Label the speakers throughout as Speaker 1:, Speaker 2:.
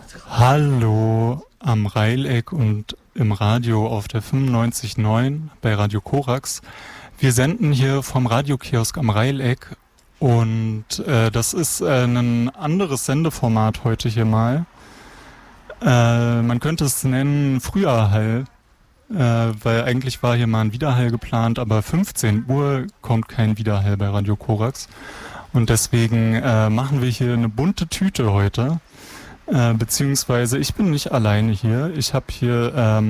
Speaker 1: Hallo am Reileck und im Radio auf der 95.9 bei Radio Korax. Wir senden hier vom Radiokiosk am Reileck und das ist ein anderes Sendeformat heute hier mal. Man könnte es nennen Früherhall, weil eigentlich war hier mal ein Widerhall geplant, aber 15 Uhr kommt kein Widerhall bei Radio Korax und deswegen machen wir hier eine bunte Tüte heute. Beziehungsweise ich bin nicht alleine hier. Ich habe hier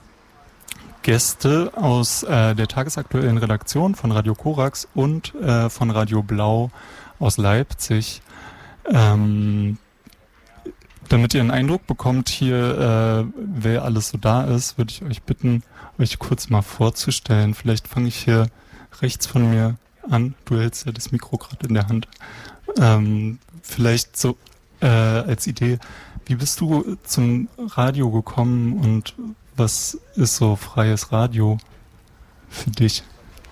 Speaker 1: Gäste aus der tagesaktuellen Redaktion von Radio Korax und von Radio Blau aus Leipzig. Damit ihr einen Eindruck bekommt hier, wer alles so da ist, würde ich euch bitten, euch kurz mal vorzustellen. Vielleicht fange ich hier rechts von mir an. Du hältst ja das Mikro gerade in der Hand. Vielleicht so als Idee, wie bist du zum Radio gekommen und was ist so freies Radio für dich?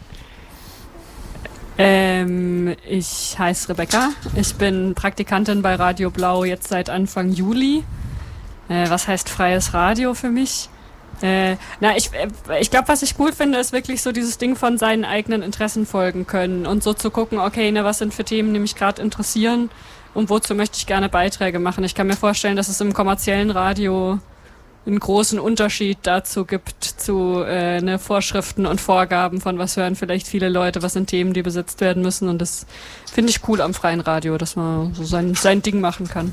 Speaker 2: Ich heiße Rebecca, ich bin Praktikantin bei Radio Blau jetzt seit Anfang Juli. Was heißt freies Radio für mich? Ich glaube, was ich cool finde, ist wirklich so dieses Ding von seinen eigenen Interessen folgen können und so zu gucken, okay, was sind für Themen, die mich gerade interessieren und wozu möchte ich gerne Beiträge machen. Ich kann mir vorstellen, dass es im kommerziellen Radio einen großen Unterschied dazu gibt, zu Vorschriften und Vorgaben von was hören vielleicht viele Leute, was sind Themen, die besetzt werden müssen, und das finde ich cool am freien Radio, dass man so sein Ding machen kann.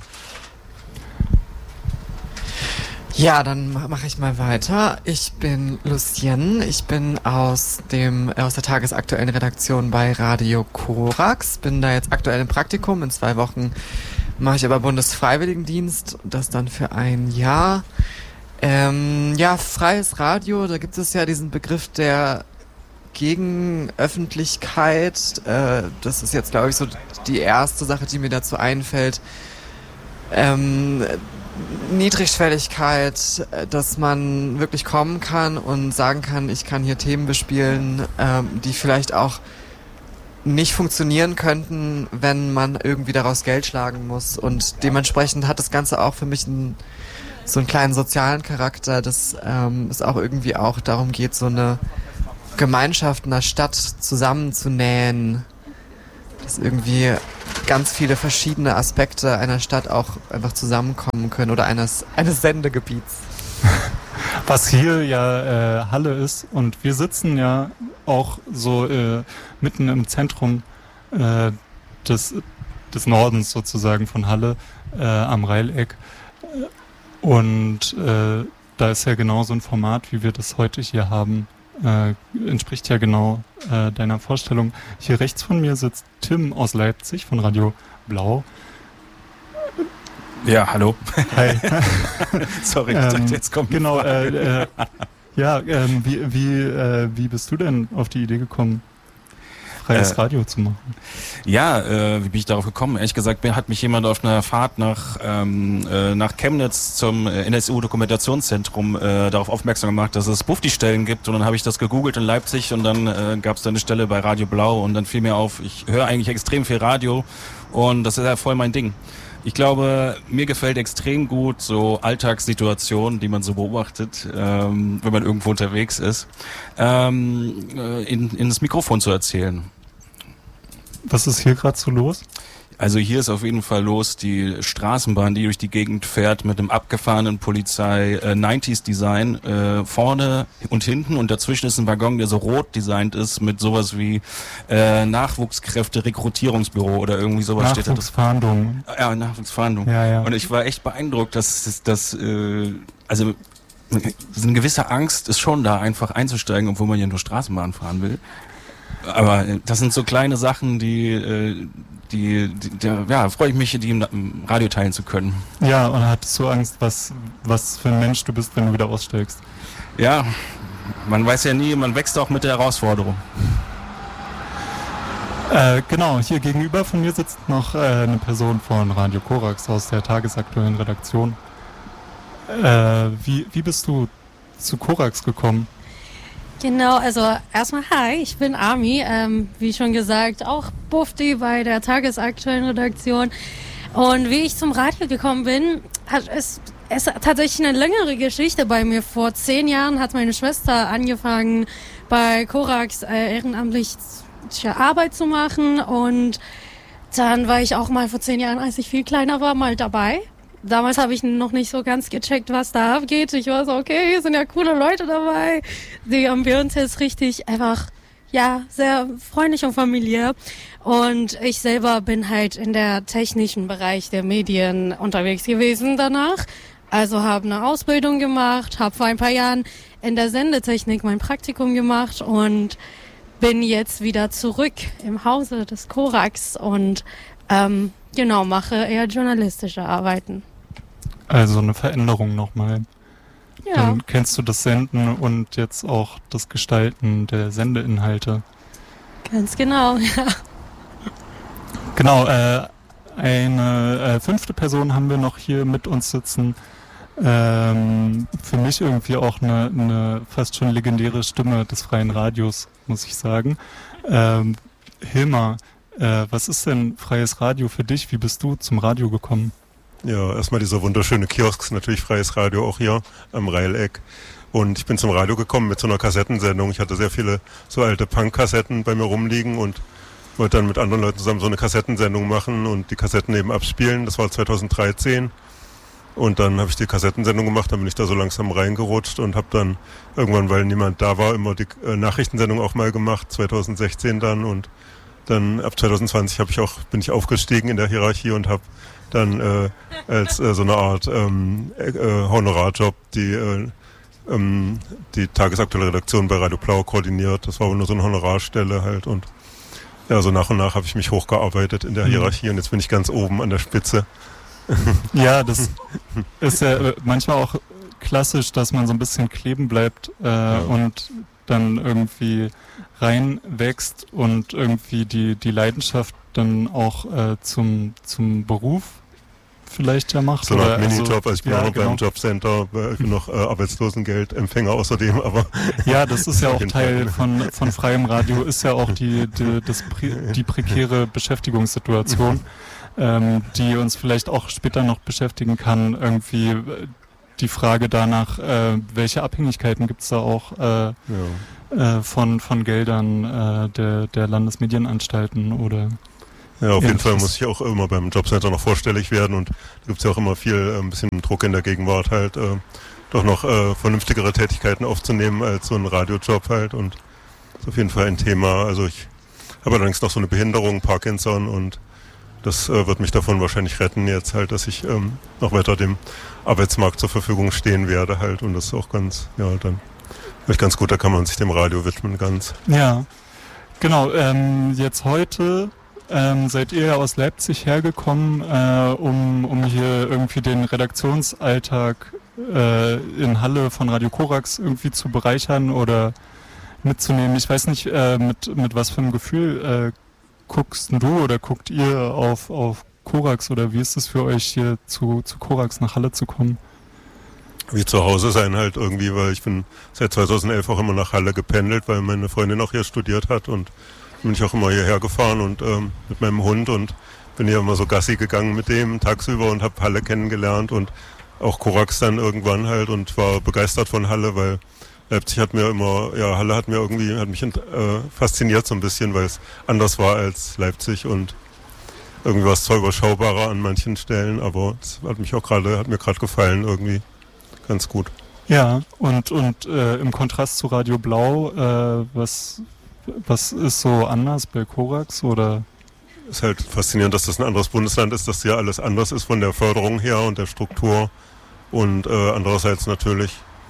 Speaker 3: Ja, dann mache ich mal weiter. Ich bin Lucienne, ich bin aus der tagesaktuellen Redaktion bei Radio Korax, bin da jetzt aktuell im Praktikum, in 2 Wochen mache ich aber Bundesfreiwilligendienst, das dann für ein Jahr. Freies Radio, da gibt es ja diesen Begriff der Gegenöffentlichkeit. Das ist jetzt, glaube ich, so die erste Sache, die mir dazu einfällt. Niedrigschwelligkeit, dass man wirklich kommen kann und sagen kann, ich kann hier Themen bespielen, die vielleicht auch nicht funktionieren könnten, wenn man irgendwie daraus Geld schlagen muss. Und dementsprechend hat das Ganze auch für mich so einen kleinen sozialen Charakter, dass es auch irgendwie auch darum geht, so eine Gemeinschaft in der Stadt zusammenzunähen, dass irgendwie ganz viele verschiedene Aspekte einer Stadt auch einfach zusammenkommen können oder eines Sendegebiets.
Speaker 1: Was hier ja Halle ist, und wir sitzen ja auch so mitten im Zentrum des Nordens sozusagen von Halle am Reileck, und da ist ja genau so ein Format, wie wir das heute hier haben, entspricht ja genau deiner Vorstellung. Hier rechts von mir sitzt Tim aus Leipzig von Radio Blau.
Speaker 4: Ja, hallo.
Speaker 1: Hi.
Speaker 4: Sorry, ich dachte, jetzt kommt
Speaker 1: genau. Wie bist du denn auf die Idee gekommen, freies Radio zu machen?
Speaker 4: Ja, wie bin ich darauf gekommen? Ehrlich gesagt, hat mich jemand auf einer Fahrt nach Chemnitz zum NSU-Dokumentationszentrum darauf aufmerksam gemacht, dass es Bufdi-Stellen gibt, und dann habe ich das gegoogelt in Leipzig, und dann gab es da eine Stelle bei Radio Blau, und dann fiel mir auf, ich höre eigentlich extrem viel Radio, und das ist ja voll mein Ding. Ich glaube, mir gefällt extrem gut so Alltagssituationen, die man so beobachtet, wenn man irgendwo unterwegs ist, ins Mikrofon zu erzählen.
Speaker 1: Was ist hier gerade so los?
Speaker 4: Also hier ist auf jeden Fall los die Straßenbahn, die durch die Gegend fährt mit einem abgefahrenen Polizei 90s Design vorne und hinten, und dazwischen ist ein Waggon, der so rot designt ist mit sowas wie Nachwuchskräfte Rekrutierungsbüro oder irgendwie sowas steht da.
Speaker 1: Nachwuchsfahndung.
Speaker 4: Ja, Nachwuchsfahndung.
Speaker 1: Ja.
Speaker 4: Und ich war echt beeindruckt, dass also eine gewisse Angst ist schon da, einfach einzusteigen, obwohl man ja nur Straßenbahn fahren will. Aber das sind so kleine Sachen, die freue ich mich, die im Radio teilen zu können.
Speaker 1: Ja, und hattest du Angst, was für ein Mensch du bist, wenn du wieder aussteigst?
Speaker 4: Ja, man weiß ja nie, man wächst auch mit der Herausforderung.
Speaker 1: Genau, hier gegenüber von mir sitzt noch eine Person von Radio Korax aus der tagesaktuellen Redaktion. Wie bist du zu Korax gekommen?
Speaker 5: Genau, also erstmal hi, ich bin Ami, wie schon gesagt, auch Bufdi bei der tagesaktuellen Redaktion. Und wie ich zum Radio gekommen bin, es ist tatsächlich eine längere Geschichte bei mir. Vor 10 Jahren hat meine Schwester angefangen, bei Korax ehrenamtliche Arbeit zu machen. Und dann war ich auch mal vor 10 Jahren, als ich viel kleiner war, mal dabei. Damals habe ich noch nicht so ganz gecheckt, was da abgeht. Ich war so, okay, hier sind ja coole Leute dabei. Die Ambiente ist richtig einfach, ja, sehr freundlich und familiär. Und ich selber bin halt in der technischen Bereich der Medien unterwegs gewesen danach. Also habe eine Ausbildung gemacht, habe vor ein paar Jahren in der Sendetechnik mein Praktikum gemacht und bin jetzt wieder zurück im Hause des Korax und genau, mache eher journalistische Arbeiten.
Speaker 1: Also eine Veränderung nochmal.
Speaker 5: Ja.
Speaker 1: Dann kennst du das Senden und jetzt auch das Gestalten der Sendeinhalte.
Speaker 5: Ganz genau, ja.
Speaker 1: Genau, eine 5. Person haben wir noch hier mit uns sitzen. Für mich irgendwie auch eine fast schon legendäre Stimme des freien Radios, muss ich sagen. Hilmar, was ist denn freies Radio für dich? Wie bist du zum Radio gekommen?
Speaker 6: Ja, erstmal dieser wunderschöne Kiosk, natürlich freies Radio auch hier am Reileck. Und ich bin zum Radio gekommen mit so einer Kassettensendung. Ich hatte sehr viele so alte Punk-Kassetten bei mir rumliegen und wollte dann mit anderen Leuten zusammen so eine Kassettensendung machen und die Kassetten eben abspielen. Das war 2013. Und dann habe ich die Kassettensendung gemacht, dann bin ich da so langsam reingerutscht und habe dann irgendwann, weil niemand da war, immer die Nachrichtensendung auch mal gemacht, 2016 dann. Und dann ab 2020 bin ich aufgestiegen in der Hierarchie und habe dann als so eine Art Honorarjob die tagesaktuelle Redaktion bei Radio Blau koordiniert. Das war aber nur so eine Honorarstelle halt und ja, so nach und nach habe ich mich hochgearbeitet in der Hierarchie und jetzt bin ich ganz oben an der Spitze.
Speaker 1: Ja, das ist ja manchmal auch klassisch, dass man so ein bisschen kleben bleibt und dann irgendwie reinwächst und irgendwie die Leidenschaft dann auch zum Beruf vielleicht ja macht.
Speaker 6: So eine Art Minijob, also ich bin
Speaker 1: ja,
Speaker 6: auch noch beim Jobcenter, ich bin noch Arbeitslosengeldempfänger außerdem, aber...
Speaker 1: Ja, das ist ja auch Teil von freiem Radio, ist ja auch die prekäre Beschäftigungssituation, die uns vielleicht auch später noch beschäftigen kann, irgendwie die Frage danach, welche Abhängigkeiten gibt es da auch von Geldern der Landesmedienanstalten oder...
Speaker 6: Ja, auf jeden Fall muss ich auch immer beim Jobcenter noch vorstellig werden und da gibt es ja auch immer ein bisschen Druck in der Gegenwart halt, doch noch vernünftigere Tätigkeiten aufzunehmen als so ein Radiojob halt und das ist auf jeden Fall ein Thema. Also ich habe allerdings noch so eine Behinderung, Parkinson und das wird mich davon wahrscheinlich retten jetzt halt, dass ich noch weiter dem Arbeitsmarkt zur Verfügung stehen werde halt und das ist auch ganz, ja, dann vielleicht ganz gut, da kann man sich dem Radio widmen ganz.
Speaker 1: Ja, genau, jetzt heute seid ihr ja aus Leipzig hergekommen, um hier irgendwie den Redaktionsalltag in Halle von Radio Korax irgendwie zu bereichern oder mitzunehmen. Ich weiß nicht, mit was für einem Gefühl guckst du oder guckt ihr auf Korax oder wie ist es für euch hier zu Korax nach Halle zu kommen?
Speaker 6: Wie zu Hause sein halt irgendwie, weil ich bin seit 2011 auch immer nach Halle gependelt, weil meine Freundin auch hier studiert hat und bin ich auch immer hierher gefahren und mit meinem Hund und bin hier immer so Gassi gegangen mit dem tagsüber und habe Halle kennengelernt und auch Korax dann irgendwann halt und war begeistert von Halle, weil Leipzig Halle hat mich fasziniert so ein bisschen, weil es anders war als Leipzig und irgendwie war es zwar überschaubarer an manchen Stellen, aber es hat mir gerade gefallen irgendwie ganz gut.
Speaker 1: Ja, und im Kontrast zu Radio Blau, was ist so anders bei Korax oder?
Speaker 6: Es ist halt faszinierend, dass das ein anderes Bundesland ist, dass ja alles anders ist von der Förderung her und der Struktur und andererseits natürlich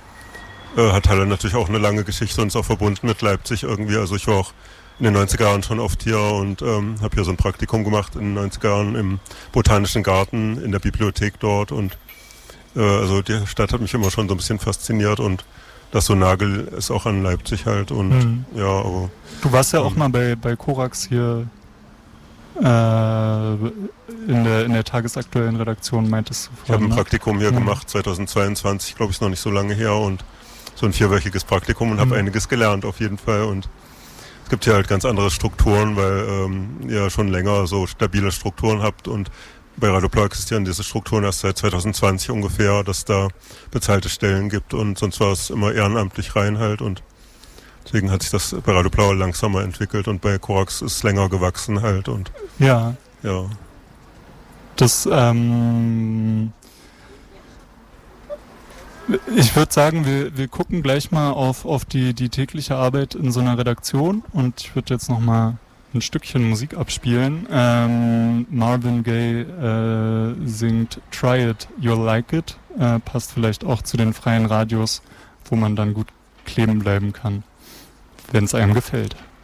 Speaker 6: hat Halle natürlich auch eine lange Geschichte und ist auch verbunden mit Leipzig irgendwie. Also ich war auch in den 90er Jahren schon oft hier und habe hier so ein Praktikum gemacht in den 90er Jahren im Botanischen Garten, in der Bibliothek dort und also die Stadt hat mich immer schon so ein bisschen fasziniert und das so Nagel ist auch an Leipzig halt und ja, aber...
Speaker 1: Du warst ja auch mal bei Korax hier in der tagesaktuellen Redaktion, meintest du vorhin,
Speaker 6: ich habe ein Praktikum hier gemacht, 2022, glaube ich, ist noch nicht so lange her und so ein 4-wöchiges Praktikum und habe einiges gelernt auf jeden Fall und es gibt hier halt ganz andere Strukturen, weil ihr schon länger so stabile Strukturen habt und bei Radio Blau existieren diese Strukturen erst seit 2020 ungefähr, dass da bezahlte Stellen gibt und sonst war es immer ehrenamtlich rein halt und deswegen hat sich das bei Radio Blau langsamer entwickelt und bei Korax ist es länger gewachsen halt und
Speaker 1: Ja.
Speaker 6: ja.
Speaker 1: Das, ich würde sagen, wir gucken gleich mal auf die tägliche Arbeit in so einer Redaktion und ich würde jetzt nochmal ein Stückchen Musik abspielen. Marvin Gaye singt Try It, You'll Like It. Passt vielleicht auch zu den freien Radios, wo man dann gut kleben bleiben kann, wenn es einem gefällt.